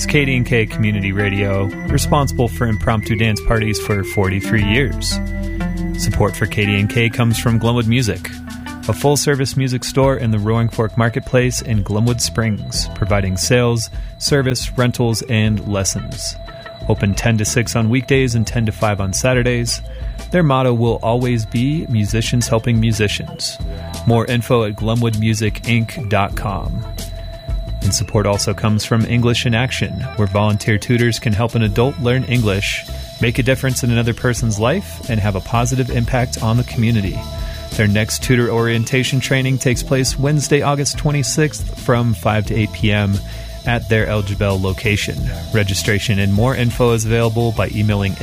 It's KD&K Community Radio, responsible for impromptu dance parties for 43 years. Support for KD&K comes from Glenwood Music, a full-service music store in the Roaring Fork Marketplace in Glenwood Springs, providing sales, service, rentals, and lessons. Open 10 to 6 on weekdays and 10 to 5 on Saturdays. Their motto will always be musicians helping musicians. More info at glenwoodmusicinc.com. And support also comes from English in Action, where volunteer tutors can help an adult learn English, make a difference in another person's life, and have a positive impact on the community. Their next tutor orientation training takes place Wednesday, August 26th from 5 to 8 p.m. at their Elgibel location. Registration and more info is available by emailing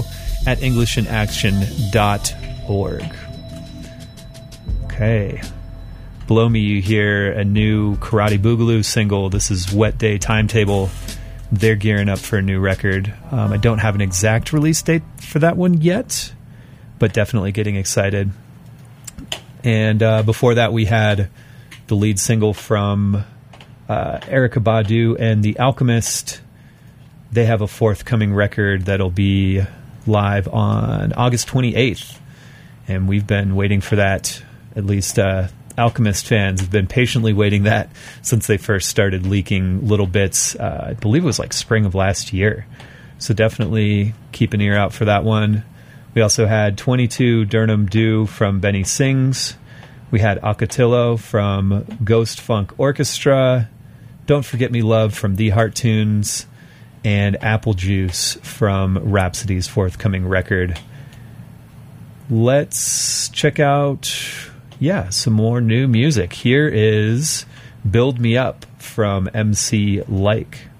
info@englishinaction.org. Okay. Below me, you hear a new Karate Boogaloo single. This is Wet Day Timetable. They're gearing up for a new record. I don't have an exact release date for that one yet, but definitely getting excited. And before that, we had the lead single from Erykah Badu and The Alchemist. They have a forthcoming record that'll be live on August 28th. And we've been waiting for that, at least Alchemist fans have been patiently waiting that since they first started leaking little bits. I believe it was like spring of last year. So definitely keep an ear out for that one. We also had 22 Durham Dew from Benny Sings. We had Akatillo from Ghost Funk Orchestra. Don't Forget Me Love from The Heart Tunes. And Apple Juice from Rhapsody's forthcoming record. Let's check out some more new music. Here is Build Me Up from MC Like.